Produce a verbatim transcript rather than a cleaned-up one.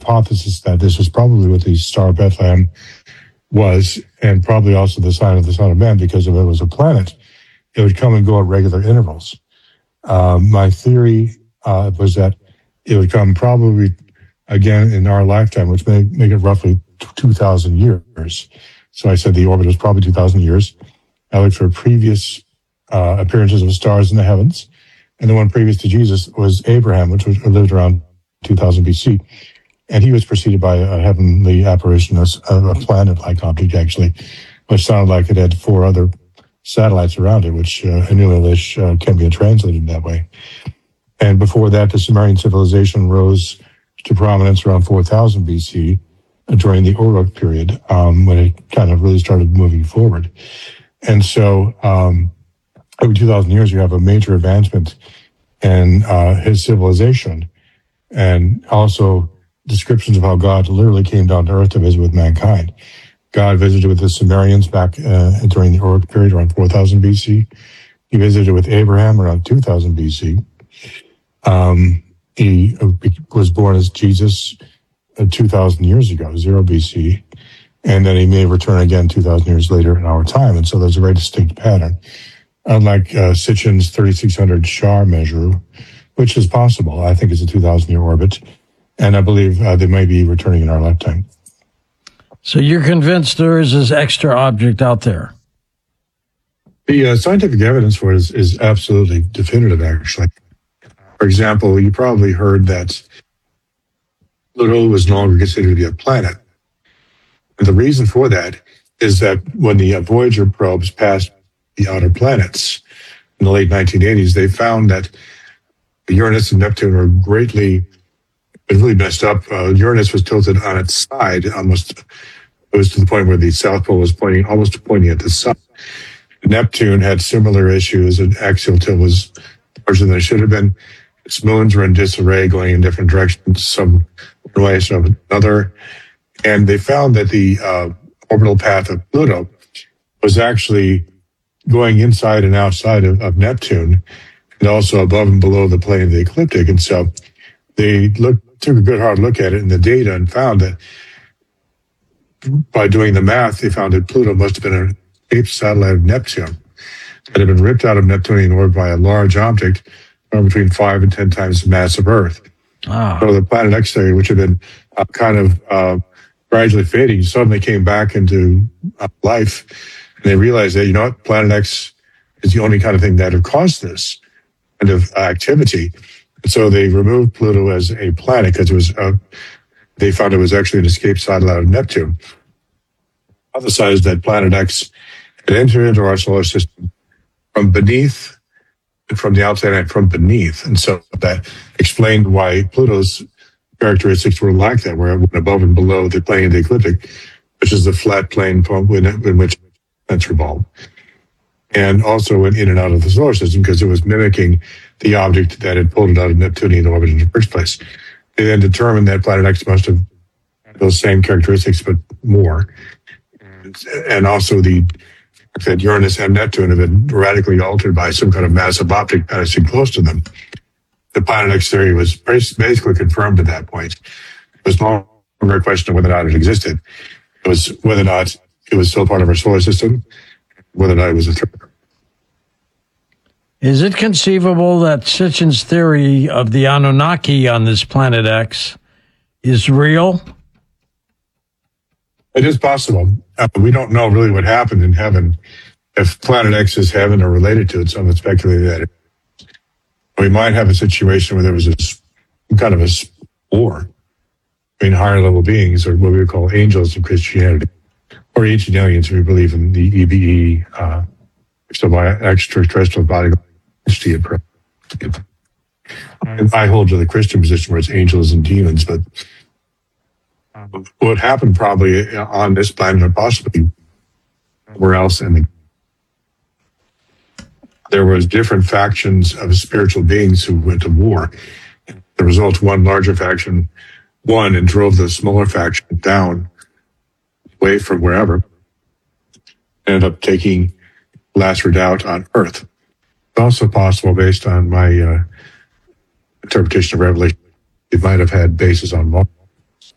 hypothesis that this was probably what the Star of Bethlehem was, and probably also the sign of the Son of Man, because if it was a planet, it would come and go at regular intervals. Um, my theory uh, was that it would come probably again in our lifetime, which may make it roughly two thousand years. So I said the orbit was probably two thousand years. I looked for previous uh, appearances of stars in the heavens, and the one previous to Jesus was Abraham, which was, lived around two thousand B C. And he was preceded by a heavenly apparition, a, a planet-like object, actually, which sounded like it had four other satellites around it, which uh, in English uh, can be translated that way. And before that, the Sumerian civilization rose to prominence around four thousand B C uh, during the Uruk period, um, when it kind of really started moving forward. And so um, every two thousand years, you have a major advancement in uh, his civilization, and also descriptions of how God literally came down to earth to visit with mankind. God visited with the Sumerians back uh, during the Uruk period around four thousand B C. He visited with Abraham around two thousand B C. Um, he was born as Jesus uh, two thousand years ago, zero B C. And then he may return again two thousand years later in our time. And so there's a very distinct pattern. Unlike uh, Sitchin's thirty-six hundred Shar measure, which is possible, I think it's a two thousand year orbit. And I believe uh, they may be returning in our lifetime. So you're convinced there is this extra object out there? The uh, scientific evidence for it is, is absolutely definitive, actually. For example, you probably heard that Pluto was no longer considered to be a planet. And the reason for that is that when the uh, Voyager probes passed the outer planets in the late nineteen eighties, they found that Uranus and Neptune were greatly It really messed up. Uh, Uranus was tilted on its side, almost. It was to the point where the South Pole was pointing, almost pointing at the sun. Neptune had similar issues. An axial tilt was larger than it should have been. Its moons were in disarray, going in different directions, some one way, some another. And they found that the uh, orbital path of Pluto was actually going inside and outside of, of Neptune, and also above and below the plane of the ecliptic. And so they looked. took a good hard look at it in the data and found that by doing the math, they found that Pluto must have been an escaped satellite of Neptune that had been ripped out of Neptunian orbit by a large object between five and ten times the mass of Earth. Ah. So the Planet X theory, which had been uh, kind of uh, gradually fading, suddenly came back into uh, life. And they realized that, you know what, Planet X is the only kind of thing that had caused this kind of activity. So they removed Pluto as a planet because it was, uh, they found it was actually an escaped satellite of Neptune. Other side is that Planet X had entered into our solar system from beneath, from the outside and from beneath. And so that explained why Pluto's characteristics were like that, where it went above and below the plane of the ecliptic, which is the flat plane in which planets revolve. And also went in and out of the solar system because it was mimicking the object that had pulled it out of Neptunian orbit in the first place. They then determined that Planet X must have those same characteristics, but more. And, and also the that Uranus and Neptune have been radically altered by some kind of massive object passing close to them. The Planet X theory was basically confirmed at that point. It was no longer a question of whether or not it existed. It was whether or not it was still part of our solar system, whether or not it was a threat. Is it conceivable that Sitchin's theory of the Anunnaki on this Planet X is real? It is possible. Uh, we don't know really what happened in heaven. If Planet X is heaven or related to it, some have speculated that it, we might have a situation where there was a, some kind of a war between higher level beings, or what we would call angels in Christianity, or ancient aliens who believe in the E B E, uh, extraterrestrial body entity approach. I hold to the Christian position where it's angels and demons, but what happened probably on this planet, or possibly where else, and there was different factions of spiritual beings who went to war. The result, one larger faction won and drove the smaller faction down, away from wherever, ended up taking last redoubt on Earth. It's also possible, based on my uh, interpretation of Revelation, it might have had bases on Mars.